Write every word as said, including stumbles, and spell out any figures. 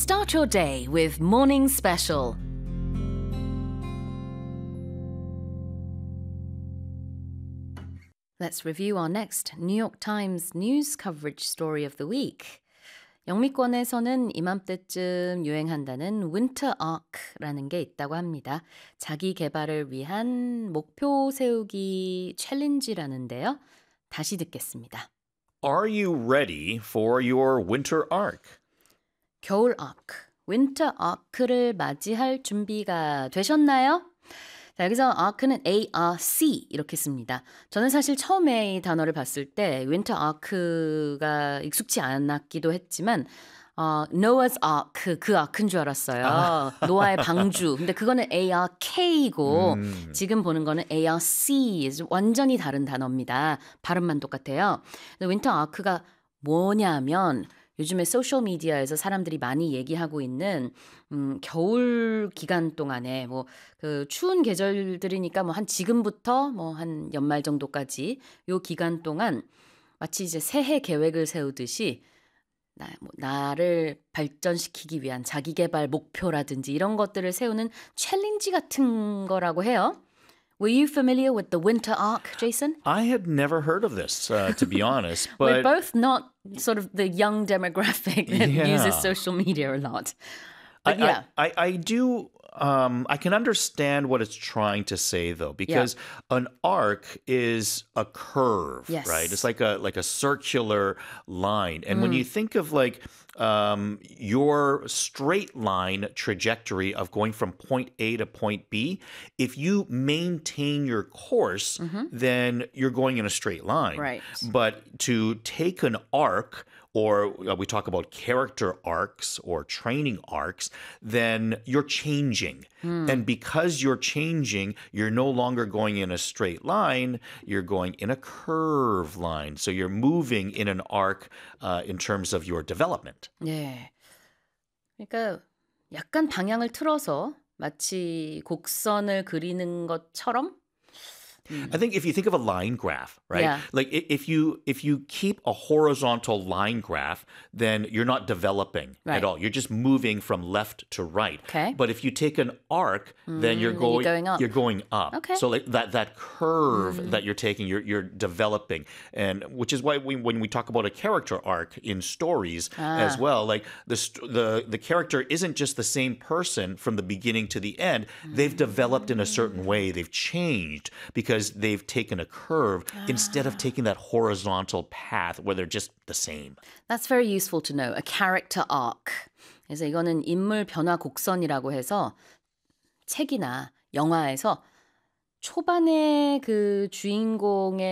Start your day with Morning Special. Let's review our next New York Times news coverage story of the week. 영미권에서는 이맘때쯤 유행한다는 Winter Arc라는 게 있다고 합니다. 자기 개발을 위한 목표 세우기 챌린지라는데요. 다시 듣겠습니다. Are you ready for your winter arc? 겨울 arc, Winter Arc를 맞이할 준비가 되셨나요? 자, 여기서 arc는 A R C 이렇게 씁니다. 저는 사실 처음에 이 단어를 봤을 때 Winter Arc가 익숙치 않았기도 했지만 어, Noah's Ark, 그 아크인 줄 알았어요. 아. 노아의 방주. 근데 그거는 A R K이고 음. 지금 보는 거는 A R C, 완전히 다른 단어입니다. 발음만 똑같아요. Winter Arc가 뭐냐면 요즘에 소셜미디어에서 사람들이 많이 얘기하고 있는 음, 겨울 기간 동안에 뭐 그 추운 계절들이니까 뭐 한 지금부터 뭐 한 연말 정도까지 요 기간 동안 마치 이제 새해 계획을 세우듯이 나, 뭐, 나를 발전시키기 위한 자기 개발 목표라든지 이런 것들을 세우는 챌린지 같은 거라고 해요. Were you familiar with the Winter Arc, Jason? I had never heard of this, uh, to be honest. But We're both not sort of the young demographic that yeah. uses social media a lot. But I, yeah. I, I, I do... Um, I can understand what it's trying to say, though, because yeah. an arc is a curve, yes. right? It's like a like a circular line. And mm. when you think of like um, your straight line trajectory of going from point A to point B, if you maintain your course, mm-hmm. then you're going in a straight line. Right. But to take an arc, or we talk about character arcs or training arcs, then you're changing. Mm. And because you're changing, you're no longer going in a straight line, you're going in a curve line. So you're moving in an arc uh, in terms of your development. 네. 그러니까 약간 방향을 틀어서 마치 곡선을 그리는 것처럼 Mm. I think if you think of a line graph, right? Yeah. Like if you if you keep a horizontal line graph, then you're not developing right. at all. You're just moving from left to right. Okay. But if you take an arc, mm, then you're going, you're going up. You're going up. Okay. So like that that curve mm. that you're taking, you're you're developing, and which is why we, when we talk about a character arc in stories ah. as well, like the the the character isn't just the same person from the beginning to the end. They've developed in a certain way. They've changed because they've taken a curve ah. instead of taking that horizontal path where they're just the same. That's very useful to know. A character arc. 그래서 이거는 인물 변화 곡선이라고 해서 책이나 영화에서 초반에 그 주인공의